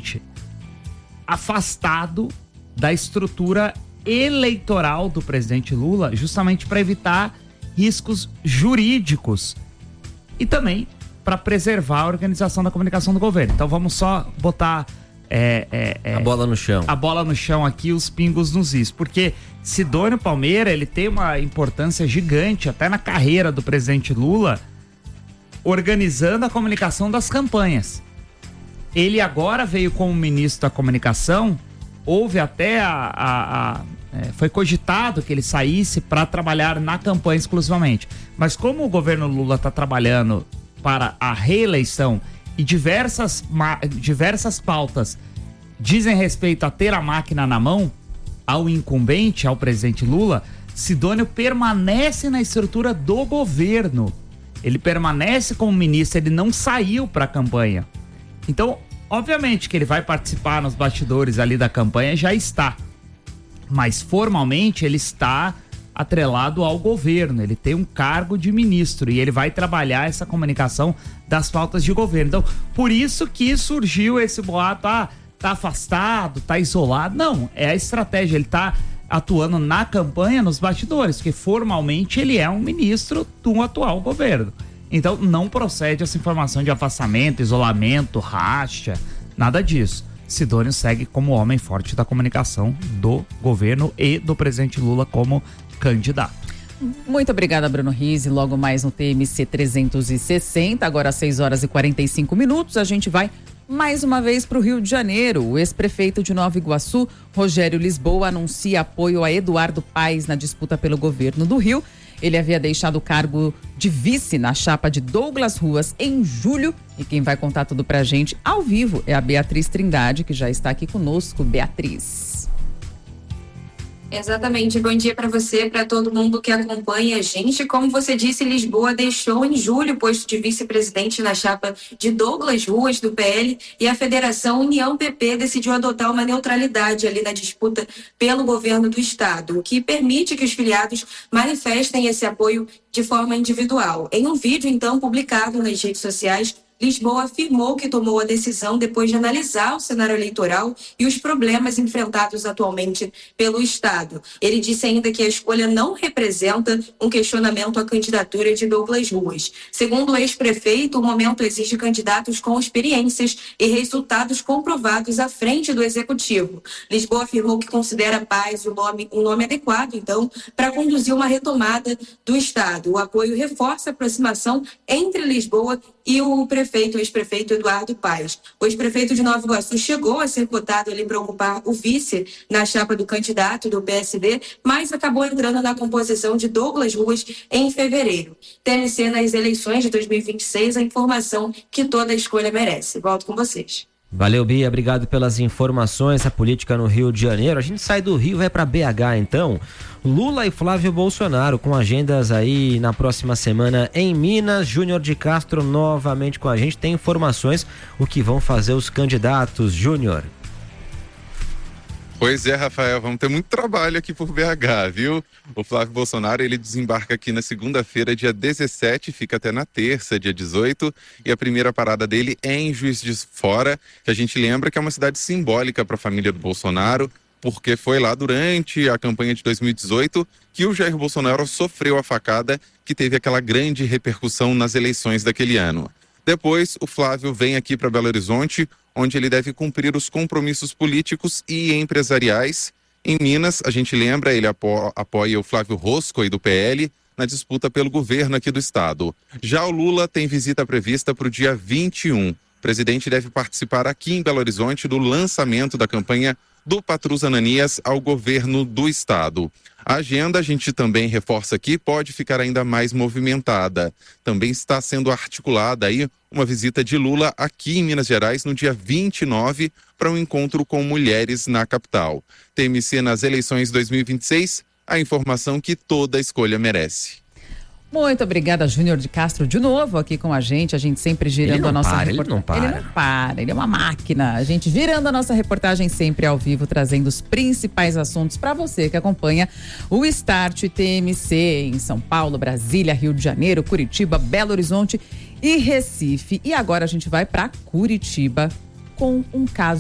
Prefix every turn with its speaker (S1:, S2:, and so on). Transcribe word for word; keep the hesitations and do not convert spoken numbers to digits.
S1: presidente afastado da estrutura eleitoral do presidente Lula, justamente para evitar riscos jurídicos e também para preservar a organização da comunicação do governo. Então vamos só botar é, é, é,
S2: a bola no chão.
S1: A bola no chão aqui, os pingos nos is. Porque Sidônio Palmeira, ele tem uma importância gigante até na carreira do presidente Lula, organizando a comunicação das campanhas. Ele agora veio como ministro da comunicação, houve até a... a, a é, foi cogitado que ele saísse para trabalhar na campanha exclusivamente. Mas como o governo Lula está trabalhando para a reeleição e diversas, diversas pautas dizem respeito a ter a máquina na mão, ao incumbente, ao presidente Lula, Sidônio permanece na estrutura do governo. Ele permanece como ministro, ele não saiu para a campanha. Então, obviamente que ele vai participar nos bastidores ali da campanha, já está. Mas formalmente ele está atrelado ao governo, ele tem um cargo de ministro e ele vai trabalhar essa comunicação das pautas de governo. Então, por isso que surgiu esse boato, ah, tá afastado, tá isolado. Não, é a estratégia, ele tá atuando na campanha, nos bastidores, porque formalmente ele é um ministro do atual governo. Então, não procede essa informação de afastamento, isolamento, racha, nada disso. Sidônio segue como homem forte da comunicação do governo e do presidente Lula como candidato.
S3: Muito obrigada, Bruno Rizzi. Logo mais no T M C trezentos e sessenta, agora às seis horas e quarenta e cinco minutos, a gente vai mais uma vez para o Rio de Janeiro. O ex-prefeito de Nova Iguaçu, Rogério Lisboa, anuncia apoio a Eduardo Paes na disputa pelo governo do Rio. Ele havia deixado o cargo de vice na chapa de Douglas Ruas em julho. E quem vai contar tudo pra gente ao vivo é a Beatriz Trindade, que já está aqui conosco. Beatriz.
S4: Exatamente. Bom dia para você, para todo mundo que acompanha a gente. Como você disse, Lisboa deixou em julho o posto de vice-presidente na chapa de Douglas Ruas, do P L, e a Federação União P P decidiu adotar uma neutralidade ali na disputa pelo governo do estado, o que permite que os filiados manifestem esse apoio de forma individual. Em um vídeo, então, publicado nas redes sociais, Lisboa afirmou que tomou a decisão depois de analisar o cenário eleitoral e os problemas enfrentados atualmente pelo Estado. Ele disse ainda que a escolha não representa um questionamento à candidatura de Douglas Ruas. Segundo o ex-prefeito, o momento exige candidatos com experiências e resultados comprovados à frente do Executivo. Lisboa afirmou que considera Paes um nome, um nome adequado, então, para conduzir uma retomada do Estado. O apoio reforça a aproximação entre Lisboa e o prefeito, o ex-prefeito Eduardo Paes. O ex-prefeito de Nova Iguaçu chegou a ser cotado ali para ocupar o vice na chapa do candidato do P S D, mas acabou entrando na composição de Douglas Ruas em fevereiro. T M C nas eleições de dois mil e vinte e seis, a informação que toda escolha merece. Volto com vocês.
S2: Valeu, Bia, obrigado pelas informações. A política no Rio de Janeiro. A gente sai do Rio e vai para B H, então. Lula e Flávio Bolsonaro com agendas aí na próxima semana em Minas. Júnior de Castro novamente com a gente. Tem informações o que vão fazer os candidatos. Júnior.
S5: Pois é, Rafael, vamos ter muito trabalho aqui por B H, viu? O Flávio Bolsonaro, ele desembarca aqui na segunda-feira, dia dezessete, fica até na terça, dia dezoito, e a primeira parada dele é em Juiz de Fora, que a gente lembra que é uma cidade simbólica para a família do Bolsonaro, porque foi lá durante a campanha de dois mil e dezoito que o Jair Bolsonaro sofreu a facada que teve aquela grande repercussão nas eleições daquele ano. Depois, o Flávio vem aqui para Belo Horizonte, onde ele deve cumprir os compromissos políticos e empresariais. Em Minas, a gente lembra, ele apo- apoia o Flávio Rosco aí do P L na disputa pelo governo aqui do estado. Já o Lula tem visita prevista para o dia vinte e um. O presidente deve participar aqui em Belo Horizonte do lançamento da campanha do Patrus Ananias ao governo do estado. A agenda, a gente também reforça aqui, pode ficar ainda mais movimentada. Também está sendo articulada aí uma visita de Lula aqui em Minas Gerais no dia vinte e nove para um encontro com mulheres na capital. T M C nas eleições dois mil e vinte e seis, a informação que toda escolha merece.
S3: Muito obrigada, Júnior de Castro, de novo aqui com a gente. A gente sempre girando a nossa
S2: para,
S3: reportagem.
S2: Ele não para,
S3: ele não para, ele é uma máquina. A gente girando a nossa reportagem sempre ao vivo, trazendo os principais assuntos para você que acompanha o Start T M C em São Paulo, Brasília, Rio de Janeiro, Curitiba, Belo Horizonte e Recife. E agora a gente vai para Curitiba com um caso